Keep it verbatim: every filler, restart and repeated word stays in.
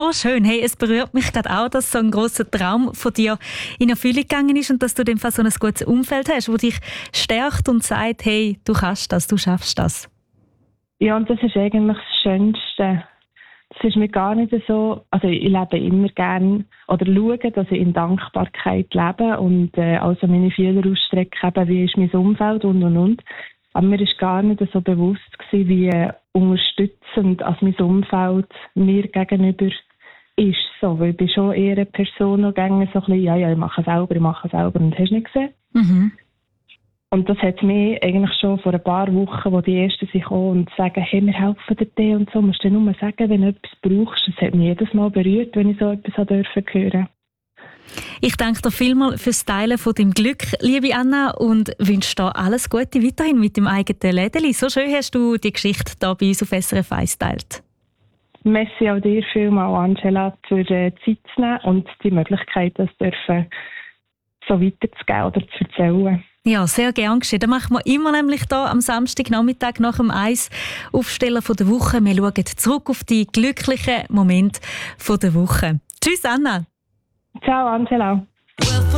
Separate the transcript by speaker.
Speaker 1: So schön. Hey, es berührt mich gerade auch, dass so ein grosser Traum von dir in Erfüllung gegangen ist und dass du in dem Fall so ein gutes Umfeld hast, das dich stärkt und sagt, hey, du kannst das, du schaffst das.
Speaker 2: Ja, und das ist eigentlich das Schönste. Das ist mir gar nicht so, also ich lebe immer gerne oder schaue, dass ich in Dankbarkeit lebe und äh, also meine Fühler ausstrecke, eben, wie ist mein Umfeld und und und. Aber mir war gar nicht so bewusst gewesen, wie äh, unterstützend als mein Umfeld mir gegenüber ist. So, weil ich bin schon eher eine Person, die gerne so ein bisschen, ja, ja, ich mache es selber, ich mache es selber. Und hast du nicht gesehen?
Speaker 1: Mhm.
Speaker 2: Und das hat mich eigentlich schon vor ein paar Wochen, wo die Ersten sich kommen und sagen, hey, wir helfen dir und so, musst du nur sagen, wenn du etwas brauchst. Das hat mich jedes Mal berührt, wenn ich so etwas hören durfte.
Speaker 1: Ich danke dir vielmals fürs Teilen von deinem Glück, liebe Anna, und wünsche dir alles Gute weiterhin mit dem eigenen Lädeli. So schön hast du die Geschichte hier bei uns auf S R F eins geteilt.
Speaker 2: Merci auch dir vielmals, Angela, für die Zeit zu nehmen und die Möglichkeit, das dürfen, so weiterzugeben oder zu erzählen.
Speaker 1: Ja, sehr gern geschehen. Das machen wir immer nämlich hier am Samstagnachmittag nach dem Eis Aufsteller von der Woche. Wir schauen zurück auf die glücklichen Momente von der Woche. Tschüss, Anna.
Speaker 2: Ciao, Angela.